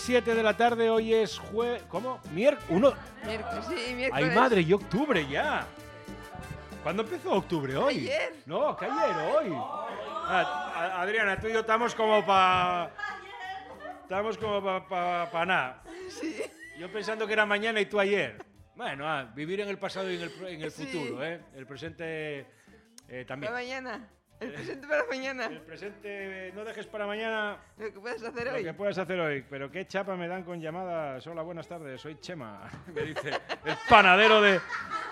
7 de la tarde, hoy es ¿Cómo? Miércoles, sí, miércoles. ¡Ay, madre! ¡Y octubre ya! ¿Cuándo empezó octubre? ¿Hoy? Ayer. No, que ayer, hoy. Adriana, tú y yo estamos como para... Estamos como para nada. Sí. Yo pensando que era mañana y tú ayer. Bueno, vivir en el pasado y en el Sí. futuro, ¿eh? El presente también. Para mañana. El presente para mañana. El presente no dejes para mañana Lo que puedes hacer lo hoy. que puedas hacer hoy. Pero qué chapa me dan con llamadas. Hola, buenas tardes, soy Chema. Me dice el panadero de...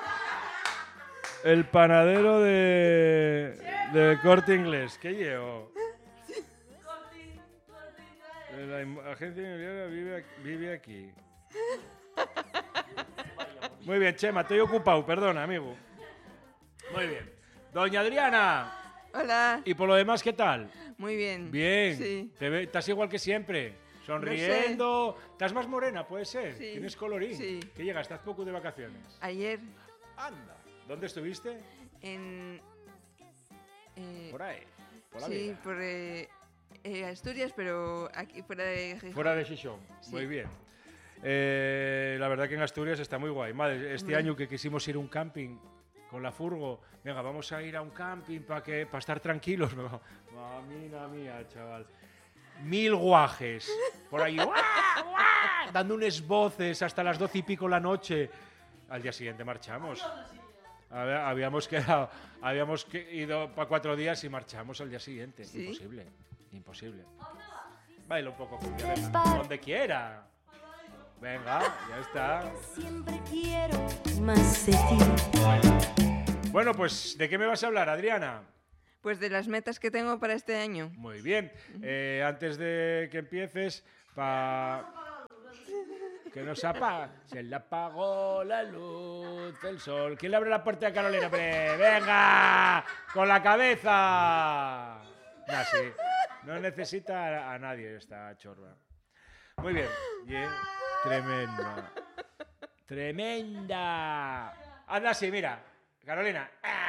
El panadero de Corte Inglés. ¿Qué llevo? La agencia inmobiliaria vive aquí. Muy bien, Chema, estoy ocupado, perdona, amigo. Muy bien. Doña Adriana. Hola. ¿Y por lo demás qué tal? Muy bien. Bien. Sí. Estás igual que siempre. Sonriendo. ¿Estás más morena, puede ser? Sí. ¿Tienes colorín? Sí. ¿Qué llega? ¿Estás poco de vacaciones? Ayer Anda. ¿Dónde estuviste? en... Por ahí. Por la sí, vida. por Asturias, pero aquí fuera de Gijón. Fuera de Xixón. Sí. Muy bien. La verdad que en Asturias está muy guay. Madre, este año que quisimos ir a un camping con la furgo, venga, vamos a ir a un camping para estar tranquilos. Mamina mía, chaval. 1000 guajes por ahí, ¡guau, guau! Dando unas voces hasta las 12 y pico la noche. Al día siguiente marchamos. Habíamos ido para 4 días y marchamos al día siguiente. ¿Sí? Imposible. Baila un poco, cumbia, venga, donde quiera. Venga, ya está. Siempre quiero más de ti. Bueno, pues, ¿de qué me vas a hablar, Adriana? Pues de las metas que tengo para este año. Muy bien. Antes de que empieces, que nos apaga. Se le apagó la luz del sol. ¿Quién le abre la puerta a Carolina? ¡Hombre! ¡Venga! ¡Con la cabeza! No, sí. No necesita a nadie esta chorba. Muy bien. Bien. Tremenda. Tremenda. Anda así, mira. Carolina.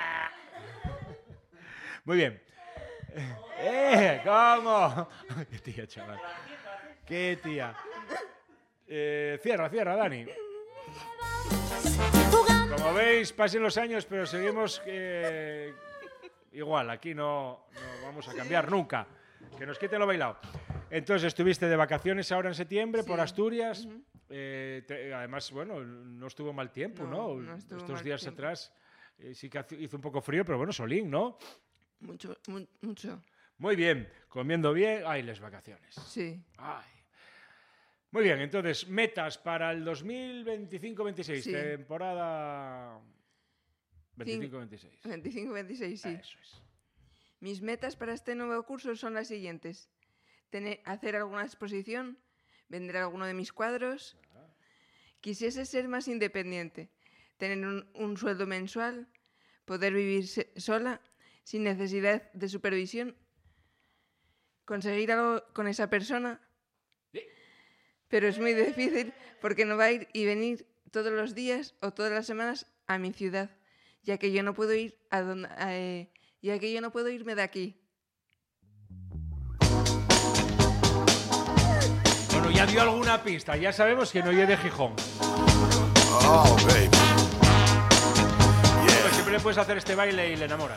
Muy bien. ¿Cómo? Qué tía, chaval. Qué tía. Cierra, Dani. Como veis, pasen los años, pero seguimos igual. Aquí no vamos a cambiar nunca. Que nos quiten lo bailado. Entonces, estuviste de vacaciones ahora en septiembre por Asturias. Además, bueno, no estuvo mal tiempo, ¿no? No estuvo Estos mal días tiempo. atrás sí que hizo un poco frío, pero bueno, solín, ¿no? Mucho. Muy bien, comiendo bien. Ay, las vacaciones. Sí. Ay. Muy bien, entonces, metas para el 2025-26, Sí. temporada 25-26. 25-26, sí. Eso es. Mis metas para este nuevo curso son las siguientes. Hacer alguna exposición, vender alguno de mis cuadros. Quisiese ser más independiente, tener un sueldo mensual, poder vivir sola, sin necesidad de supervisión, conseguir algo con esa persona, pero es muy difícil porque no va a ir y venir todos los días o todas las semanas a mi ciudad, ya que yo no puedo ir irme de aquí. Bueno, ya dio alguna pista, ya sabemos que no es de Gijón. Oh, baby. Bueno, siempre le puedes hacer este baile y le enamoras.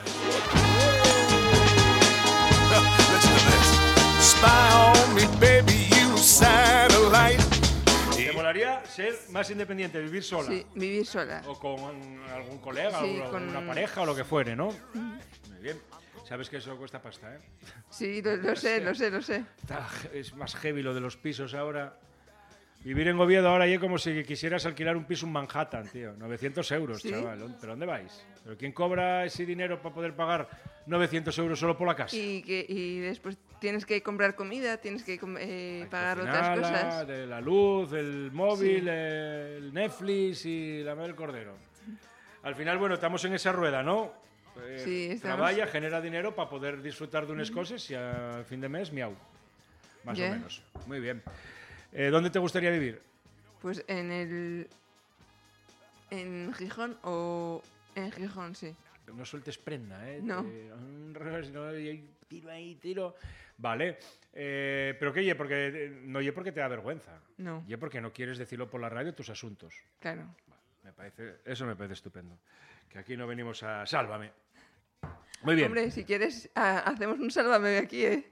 Listen to this. Spy on me, baby, you satellite. ¿Te molaría ser más independiente, vivir sola? Sí, vivir sola. O con algún colega, Sí, o con una pareja o lo que fuere, ¿no? Muy bien. Sabes que eso cuesta pasta, ¿eh? Sí, lo sé. Es más heavy lo de los pisos ahora. Vivir en Oviedo ahora ya es como si quisieras alquilar un piso en Manhattan, tío. 900 euros, ¿Sí? chaval. ¿Pero dónde vais? ¿Pero quién cobra ese dinero para poder pagar 900 euros solo por la casa? Y después tienes que comprar comida, tienes que pagar otras Cocinarla, cosas. de la luz, el móvil, Sí. el Netflix y la madre del cordero. Al final, bueno, estamos en esa rueda, ¿no? Sí, estamos. Trabaja, genera dinero para poder disfrutar de unas cosas y a fin de mes, miau. Más Ya. o menos. Muy bien. ¿Dónde te gustaría vivir? Pues en Gijón o... En Gijón, sí. no sueltes prenda, ¿eh? No. Tiro ahí, tiro. Vale. Pero ¿qué? Porque no ye porque te da vergüenza. No. Ye porque no quieres decirlo por la radio tus asuntos. Claro. Eso me parece estupendo. Que aquí no venimos a... Sálvame. Muy bien. Hombre, si quieres, hacemos un sálvame de aquí, ¿eh?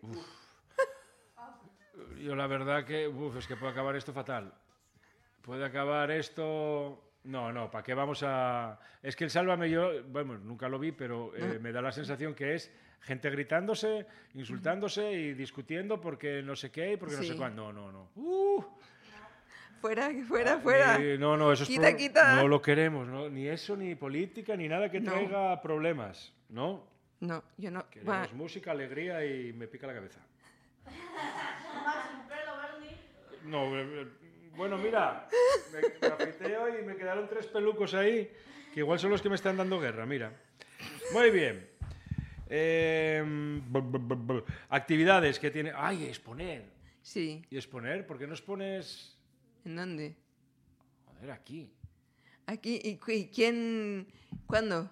Yo la verdad que... es que puede acabar esto fatal. Puede acabar esto... No, ¿para qué vamos a...? Es que el Sálvame yo, bueno, nunca lo vi, pero me da la sensación que es gente gritándose, insultándose y discutiendo porque no sé qué y porque no sé cuándo. No. Fuera, fuera. No, eso Quita, es... quita. No lo queremos, ¿no? Ni eso, ni política, ni nada que No. traiga problemas, ¿no? No, yo no. Queremos música, alegría y me pica la cabeza. No, bueno, mira, me afeiteo y me quedaron 3 pelucos ahí, que igual son los que me están dando guerra, mira. Muy bien. Actividades que tiene... ¡Ay, exponer! Sí. ¿Y exponer? ¿Por qué no expones...? ¿En dónde? Joder, aquí. Aquí. ¿Y quién? ¿Cuándo?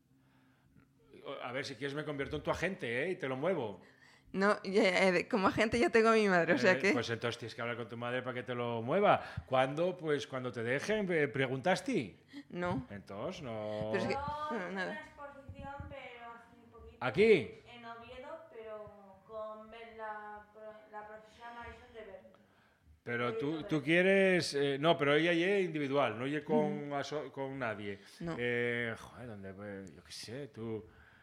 A ver, si quieres me convierto en tu agente, ¿eh? Y te lo muevo. No, como agente ya tengo a mi madre, o sea que... Pues entonces tienes que hablar con tu madre para que te lo mueva. ¿Cuándo? Pues cuando te dejen. ¿Preguntaste? No. Entonces, no... Pero es que... Yo no, nada. una exposición, pero hace un poquito. ¿Aquí? En Oviedo, pero con la profesora Marisol de Verde. Pero tú quieres... no, pero ella es individual, no es con nadie. No. Joder, ¿dónde? Yo qué sé, tú...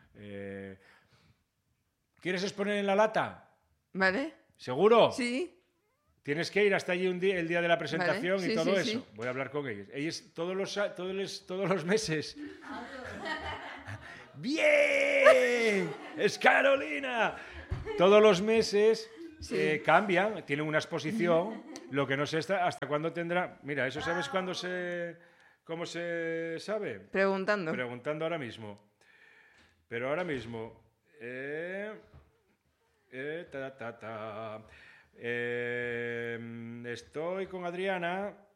¿Quieres exponer en La Lata? ¿Vale? ¿Seguro? Sí. Tienes que ir hasta allí el día de la presentación Vale, y sí, todo sí, eso. sí. Voy a hablar con ellos. Ellos todos los meses... ¡Bien! ¡Es Carolina! Todos los meses Sí. cambian, tienen una exposición. Lo que no sé hasta cuándo tendrá... Mira, ¿eso sabes cómo se sabe? Preguntando. Preguntando ahora mismo. Pero ahora mismo... estoy con Adriana